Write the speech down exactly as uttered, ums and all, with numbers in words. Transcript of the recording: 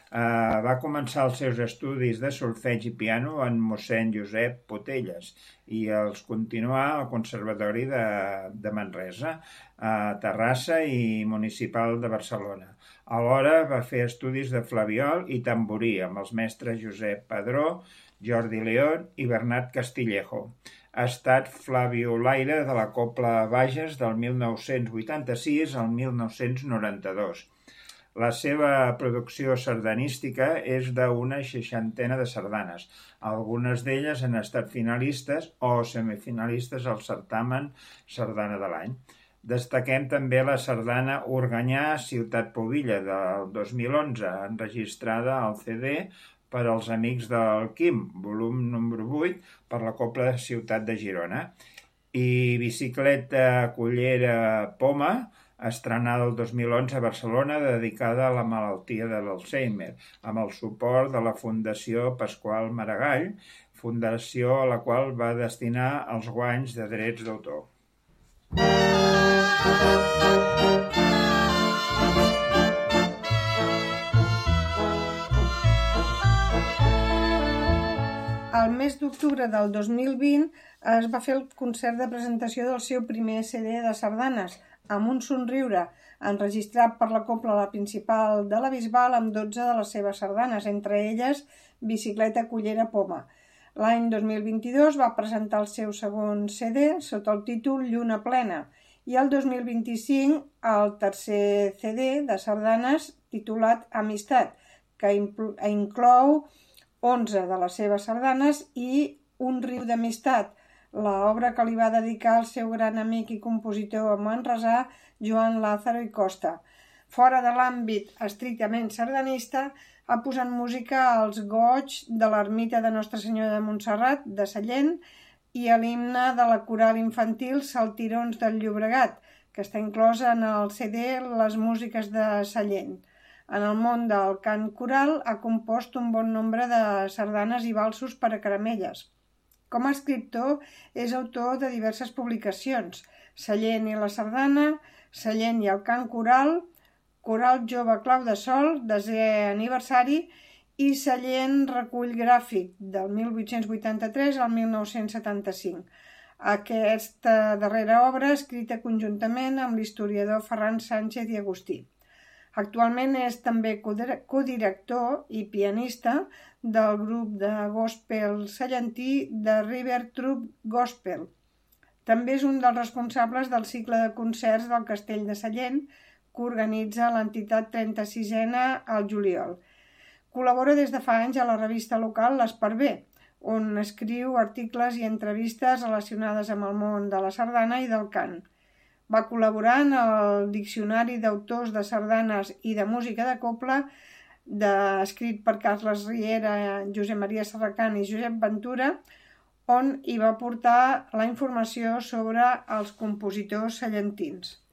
Uh, va començar els seus estudis de solfeig i piano en mossèn Josep Potelles i els continuà al Conservatori de, de Manresa, a Terrassa i Municipal de Barcelona. Alhora va fer estudis de flabiol i tamborí amb els mestres Josep Padró, Jordi León i Bernat Castillejo. Ha estat flabiolaire de la Cobla Bages del mil nou-cents vuitanta-sis al mil nou-cents noranta-dos. La seva producció sardanística és d'una seixantena de sardanes. Algunes d'elles han estat finalistes o semifinalistes al certamen Sardana de l'any. Destaquem també la sardana Organyà Ciutat Pubilla del dos mil onze, enregistrada al C D per als Amics del Quim, volum número vuit, per la Cobla Ciutat de Girona. I Bicicleta Cullera Poma, estrenada el dos mil onze a Barcelona, dedicada a la malaltia de l'Alzheimer, amb el suport de la Fundació Pasqual Maragall, fundació a la qual va destinar els guanys de drets d'autor. El mes d'octubre del dos mil vint es va fer el concert de presentació del seu primer C D de sardanes, amb un somriure, enregistrat per la Cobla La Principal de la Bisbal amb dotze de les seves sardanes, entre elles Bicicleta Cullera Poma. L'any dos mil vint-i-dos va presentar el seu segon C D sota el títol Lluna Plena i el dos mil vint-i-cinc el tercer C D de sardanes titulat Amistat, que inclou onze de les seves sardanes i Un riu d'amistat, l'obra que li va dedicar el seu gran amic i compositor manresà Joan Lázaro i Costa. Fora de l'àmbit estrictament sardanista, ha posat música als goigs de l'ermita de Nostra Senyora de Montserrat, de Sallent, i a l'himne de la coral infantil Saltirons del Llobregat, que està inclosa en el C D Les músiques de Sallent. En el món del cant coral ha compost un bon nombre de sardanes i valsos per a caramelles. Com a escriptor és autor de diverses publicacions: Sallent i la sardana, Sallent i el cant coral, Coral Jove Clau de Sol, desè aniversari, i Sallent Recull Gràfic, del mil vuit-cents vuitanta-tres al mil nou-cents setanta-cinc. Aquesta darrera obra escrita conjuntament amb l'historiador Ferran Sánchez i Agustí. Actualment és també codirector i pianista del grup de gospel sallentí de River Troop Gospel. També és un dels responsables del cicle de concerts del Castell de Sallent, que organitza l'entitat trenta-sisena al juliol. Col·labora des de fa anys a la revista local L'Esparver, on escriu articles i entrevistes relacionades amb el món de la sardana i del cant. Va col·laborar en el Diccionari d'autors de sardanes i de música de cobla, de, escrit per Carles Riera, Josep Maria Serracant i Josep Ventura, on hi va portar la informació sobre els compositors sallentins.